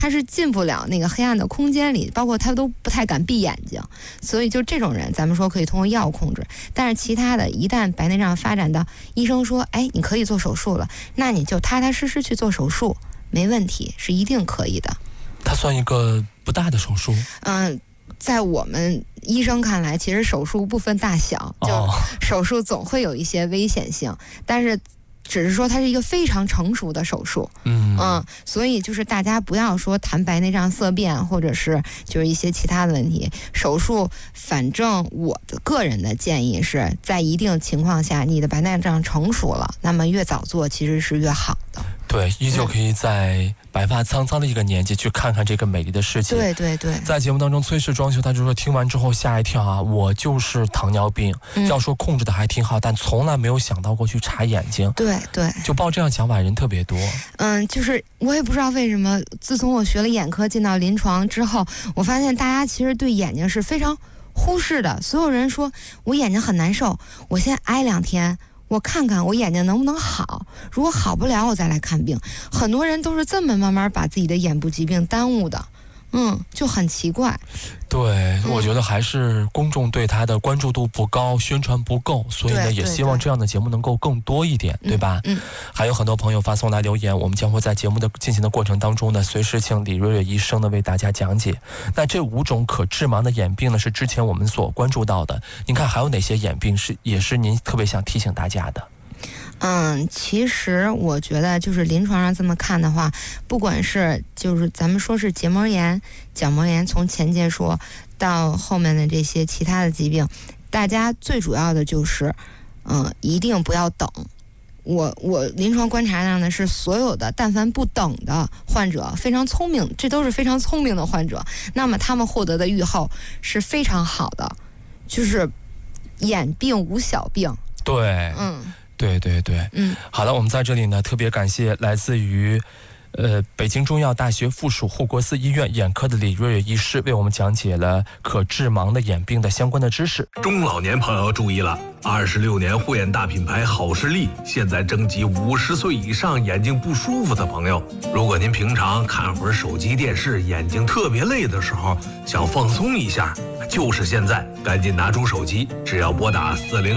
他是进不了那个黑暗的空间里，包括他都不太敢闭眼睛，所以就这种人，咱们说可以通过药物控制。但是其他的，一旦白内障发展到医生说，哎，你可以做手术了，那你就踏踏实实去做手术，没问题，是一定可以的。 它算一个不大的手术？ 在我们医生看来，其实手术不分大小，就手术总会有一些危险性，但是只是说它是一个非常成熟的手术，所以就是大家不要说谈白内障色变，或者是就是一些其他的问题。手术，反正我的个人的建议是在一定情况下，你的白内障成熟了，那么越早做其实是越好的。 对，依旧可以在白发苍苍的一个年纪去看看这个美丽的世界。 对对对， 在节目当中，崔氏装修他就说听完之后吓一跳啊，我就是糖尿病，要说控制的还挺好，但从来没有想到过去查眼睛。 对对， 就抱这样想法人特别多。 就是我也不知道为什么，自从我学了眼科进到临床之后，我发现大家其实对眼睛是非常忽视的。所有人说我眼睛很难受，我先挨2天，我看看我眼睛能不能好，如果好不了我再来看病。很多人都是这么慢慢把自己的眼部疾病耽误的，就很奇怪。 对，我觉得还是公众对他的关注度不高，宣传不够，所以呢，也希望这样的节目能够更多一点，对吧？还有很多朋友发送来留言，我们将会在节目的进行的过程当中呢，随时请李瑞瑞医生呢为大家讲解。那这5种可致盲的眼病呢，是之前我们所关注到的。您看还有哪些眼病也是您特别想提醒大家的？ 其实我觉得就是临床上这么看的话，不管是就是咱们说是结膜炎、角膜炎，从前节说到后面的这些其他的疾病，大家最主要的就是，一定不要等。我临床观察上呢，是所有的但凡不等的患者非常聪明，这都是非常聪明的患者，那么他们获得的预后是非常好的，就是眼病无小病。 对，对对对，好的，我们在这里呢特别感谢来自于北京中药大学附属护国寺医院眼科的李瑞瑞医师为我们讲解了可致盲的眼病的相关的知识。 中老年朋友注意了，26年护眼大品牌好视力现在征集50岁以上眼睛不舒服的朋友。如果您平常看会儿手机电视，眼睛特别累的时候，想放松一下，就是现在，赶紧拿出手机，只要拨打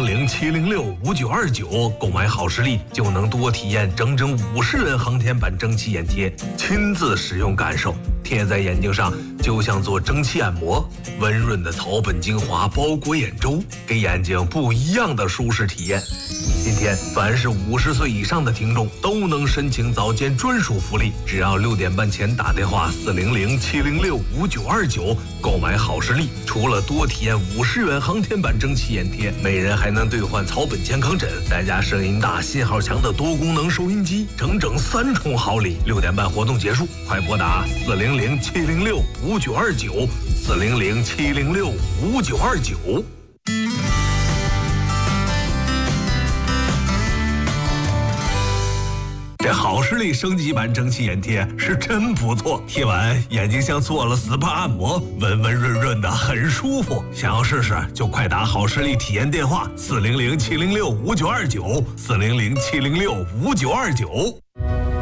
400-706-5929购买好视力，就能多体验整整50元航天版蒸汽眼贴，亲自使用感受，贴在眼睛上就像做蒸汽按摩，温润的草本精华包裹眼周，给眼睛不一样的舒适体验。今天凡是50岁以上的听众都能申请早间专属福利，只要6点半前打电话400-706-5929购买好视力，除了多体验50元航天版蒸汽眼贴，每人还能兑换草本健康枕，再加声音大、信号强的多功能收音机，整整3重好礼。6点半活动结束，快拨打400-706-5929 400-706-5929。这好视力升级版蒸汽眼贴是真不错，贴完眼睛像做了 SPA 按摩，温温润润的，很舒服。想要试试就快打好视力体验电话400-706-5929 400-706-5929。